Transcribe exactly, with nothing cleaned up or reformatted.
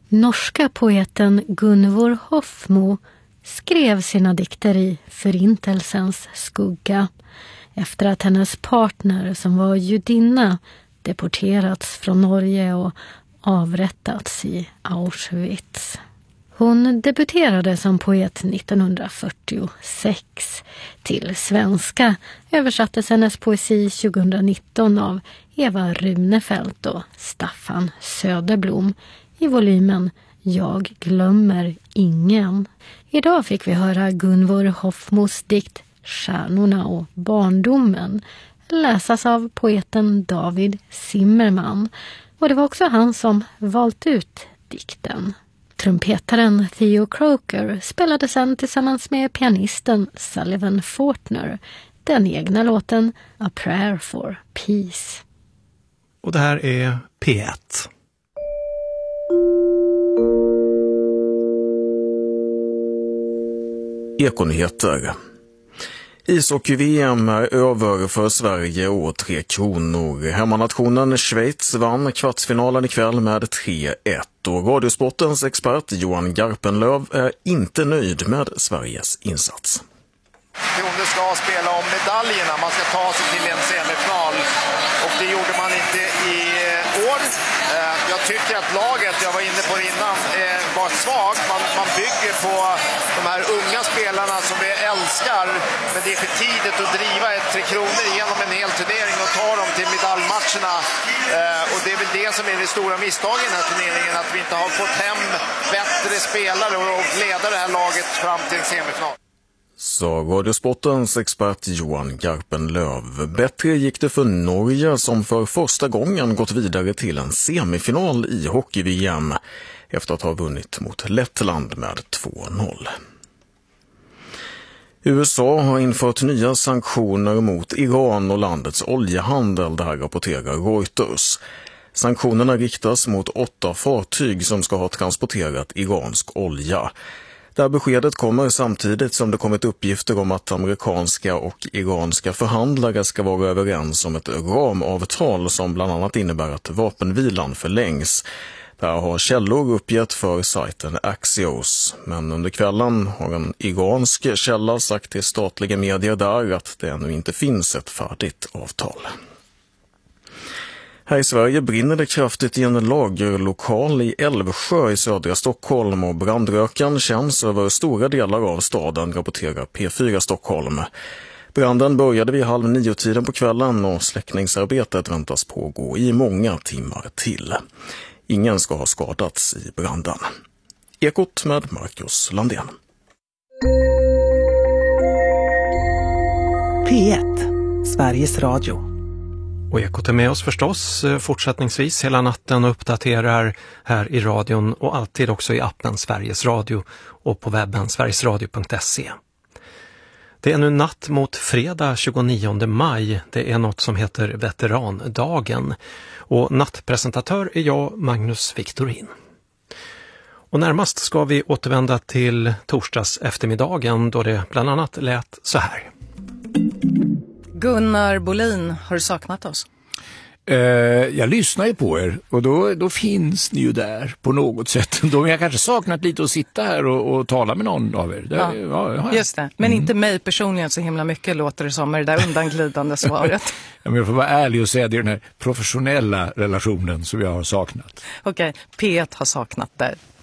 Norska poeten Gunvor Hofmo skrev sina dikter i förintelsens skugga efter att hennes partner som var judinna deporterats från Norge och avrättats i Auschwitz. Hon debuterade som poet nittonhundrafyrtiosex. Till svenska översattes hennes poesi tjugonitton av Eva Runefelt och Staffan Söderblom i volymen Jag glömmer ingen. Idag fick vi höra Gunvor Hofmos dikt Stjärnorna och barndomen läsas av poeten David Zimmerman, och det var också han som valt ut dikten. Trumpetaren Theo Croker spelade sedan tillsammans med pianisten Sullivan Fortner den egna låten A Prayer for Peace. Och det här är P ett. Ekonyheter. Ishockey-V M är över för Sverige och Tre Kronor. Hemmanationen Schweiz vann kvartsfinalen ikväll med tre ett och Radiosportens expert Johan Garpenlöv är inte nöjd med Sveriges insats. Kronor ska spela om medaljerna, man ska ta sig till en semifinal och det gjorde man inte i år. Jag tycker att laget, jag var inne på det innan, var svagt. Man, man bygger på de här unga spelarna som vi älskar, men det är för tidigt att driva ett Tre Kronor genom en hel turnering och ta dem till medaljmatcherna. Och det är väl det som är det stora misstaget i den här turneringen, att vi inte har fått hem bättre spelare och leda det här laget fram till en semifinal. Så Radiosportens expert Johan Garpenlöv. Bättre gick det för Norge som för första gången gått vidare till en semifinal i hockey-V M efter att ha vunnit mot Lettland med två noll. U S A har infört nya sanktioner mot Iran och landets oljehandel, det här rapporterar Reuters. Sanktionerna riktas mot åtta fartyg som ska ha transporterat iransk olja. Det här beskedet kommer samtidigt som det kommit uppgifter om att amerikanska och iranska förhandlare ska vara överens om ett ramavtal som bland annat innebär att vapenvilan förlängs. Det här har källor uppgett för sajten Axios, men under kvällen har en iransk källa sagt till statliga medier där att det ännu inte finns ett färdigt avtal. Här i Sverige brinner det kraftigt i en lagerlokal i Älvsjö i södra Stockholm och brandröken känns över stora delar av staden, rapporterar P fyra Stockholm. Branden började vid halv nio tiden på kvällen och släckningsarbetet väntas pågå i många timmar till. Ingen ska ha skadats i branden. Ekot med Marcus Landén. P ett, Sveriges Radio. Och Ekot är med oss förstås fortsättningsvis hela natten och uppdaterar här i radion och alltid också i appen Sveriges Radio och på webben sverigesradio punkt se. Det är nu natt mot fredag tjugonionde maj. Det är något som heter Veterandagen. Och nattpresentatör är jag, Magnus Victorin. Och närmast ska vi återvända till torsdags eftermiddagen då det bland annat lät så här. Gunnar Bolin, har du saknat oss? Uh, jag lyssnar ju på er och då, då finns ni ju där på något sätt. Då har jag kanske saknat lite att sitta här och, och tala med någon av er. Det, ja, ja, ja. Just det, men mm. inte mig personligen så himla mycket låter det som med det där undanglidande svaret. Ja, men jag får vara ärlig och säga att det är den här professionella relationen som jag har saknat. Okej, okay, P ett har saknat dig.